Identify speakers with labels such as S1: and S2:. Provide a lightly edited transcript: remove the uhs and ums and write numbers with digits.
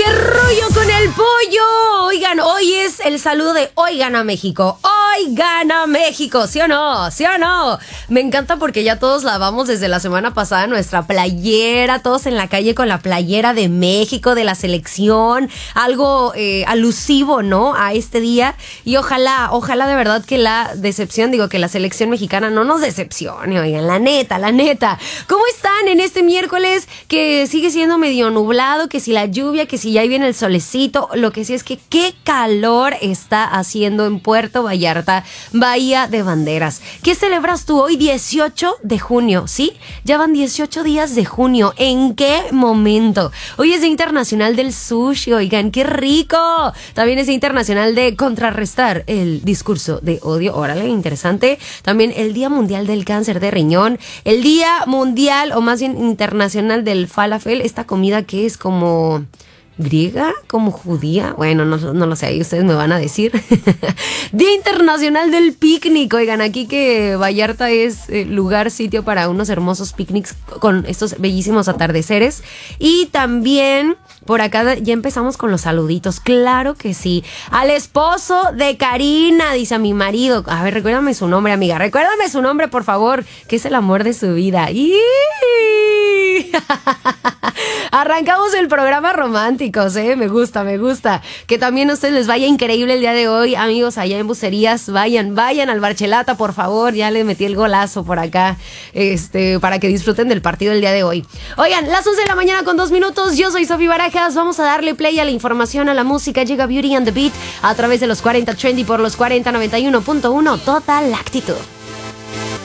S1: ¿Qué rollo con el pollo? Oigan, hoy es el saludo de Hoy Gana México. Hoy gana México, ¿sí o no? ¿Sí o no? Me encanta porque ya todos lavamos desde la semana pasada nuestra playera, todos en la calle con la playera de México, de la selección, algo alusivo, ¿no? A este día. Y ojalá de verdad que que la selección mexicana no nos decepcione, oigan, la neta. ¿Cómo están en este miércoles que sigue siendo medio nublado, que si la lluvia, que si ya ahí viene el solecito? Lo que sí es que qué calor está haciendo en Puerto Vallarta, Bahía de Banderas. ¿Qué celebras tú hoy, 18 de junio? ¿Sí? Ya van 18 días de junio. ¿En qué momento? Hoy es Día Internacional del Sushi, oigan, ¡qué rico! También es Día Internacional de contrarrestar el discurso de odio. Órale, interesante. También el Día Mundial del Cáncer de Riñón, el Día Mundial, o más bien internacional, del falafel, esta comida que es como griega, como judía, bueno, no lo sé, ahí ustedes me van a decir. Día Internacional del Picnic, oigan, aquí que Vallarta es sitio para unos hermosos picnics con estos bellísimos atardeceres. Y también por acá ya empezamos con los saluditos, claro que sí. Al esposo de Karina, dice a mi marido. A ver, recuérdame su nombre, amiga, recuérdame su nombre, por favor, que es el amor de su vida. Arrancamos el programa románticos, me gusta. Que también a ustedes les vaya increíble el día de hoy, amigos, allá en Bucerías. Vayan al Barchelata, por favor. Ya les metí el golazo por acá, para que disfruten del partido el día de hoy. Oigan, las 11 de la mañana con 2 minutos. Yo soy Sofi Barajas. Vamos a darle play a la información, a la música. Llega Beauty and the Beat a través de los 40 Trendy por los 4091.1. Total actitud.